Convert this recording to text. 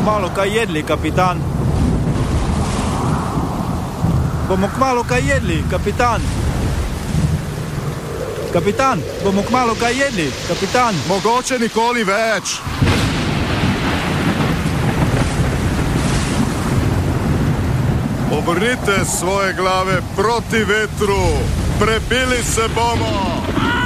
kmalu kaj jedli, kapitan. Bomo kmalu kaj jedli, kapitan. Kapitan, bomo kmalu kaj jedli, kapitan. Mogoče nikoli več. Obrnite svoje glave proti vetru. Prebili se bomo.